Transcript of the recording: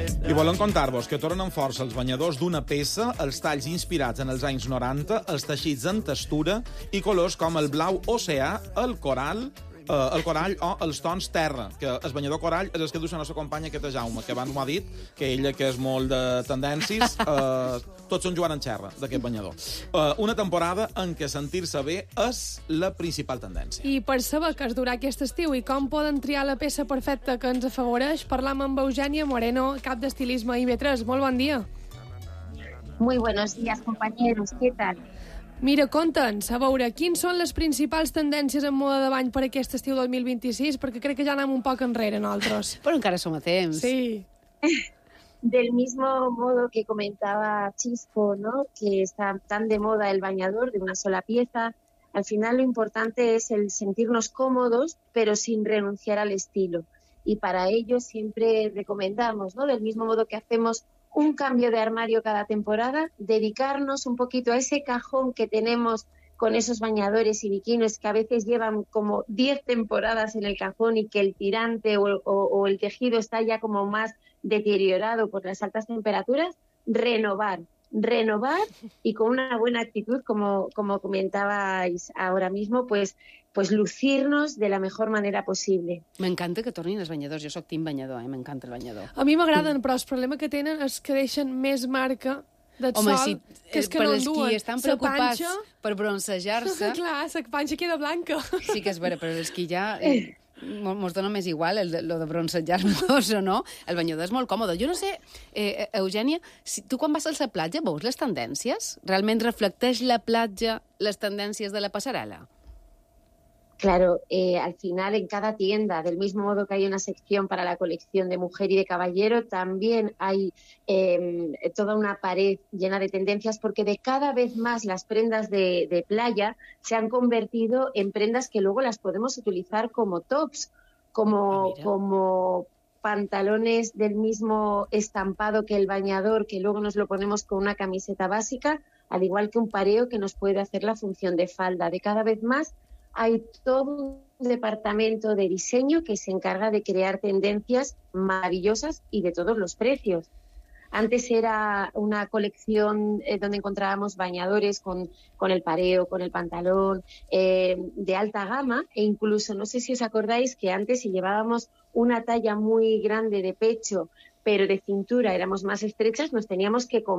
I volem contar-vos que tornen amb força els banyadors d'una peça, els talls inspirats en els anys 90, els teixits en textura i colors com el blau oceà, el corall o els tons terra, que el banyador corall és el que du la nostra companya Queta Jaume, que abans m'ha dit que ella, que és molt de tendències, tots són jugant en xerra d'aquest banyador. Una temporada en què sentir-se bé és la principal tendència. I per saber què es durà aquest estiu i com poden triar la peça perfecta que ens afavoreix, parlam amb Eugènia Moreno, cap d'estilisme IB3. Molt bon dia. Muy buenos días, compañeros. ¿Qué tal? Mira, conta'ns, a veure, quins són les principals tendències en moda de bany per aquest estiu 2026? Perquè crec que ja anem un poc enrere, nosaltres. Però encara som a temps. Sí. Del mismo modo que comentaba Chispo, ¿no? Que está tan de moda el bañador de una sola pieza, al final lo importante es el sentirnos cómodos, pero sin renunciar al estilo. Y para ello siempre recomendamos, ¿no? Del mismo modo que hacemos un cambio de armario cada temporada, dedicarnos un poquito a ese cajón que tenemos con esos bañadores y bikinis que a veces llevan como 10 temporadas en el cajón y que el tirante o el tejido está ya como más deteriorado por las altas temperaturas, renovar y con una buena actitud, como comentabais ahora mismo, pues lucirnos de la mejor manera possible. M'encanta que tornin els banyadors. Jo soc team banyador, m'encanta el banyador. A mi m'agraden, però el problema que tenen és que deixen més marca del Home, sol, si, que és que per no els en duen. qui estan preocupats per broncejar-se... Clar, la panxa queda blanca. Sí que és vera, però els qui ja... Mos dona més igual lo de broncejar-nos o no. El banyador és molt còmode. Jo no sé, Eugènia, si tu quan vas a la platja veus les tendències? Realment reflecteix la platja les tendències de la passarel·la? Claro, al final en cada tienda, del mismo modo que hay una sección para la colección de mujer y de caballero, también hay toda una pared llena de tendencias, porque de cada vez más las prendas de playa se han convertido en prendas que luego las podemos utilizar como tops, como pantalones del mismo estampado que el bañador, que luego nos lo ponemos con una camiseta básica, al igual que un pareo que nos puede hacer la función de falda. De cada vez más hay todo un departamento de diseño que se encarga de crear tendencias maravillosas y de todos los precios. Antes era una colección donde encontrábamos bañadores con el pareo, con el pantalón, de alta gama, e incluso, no sé si os acordáis, que antes si llevábamos una talla muy grande de pecho, pero de cintura éramos más estrechas, nos teníamos que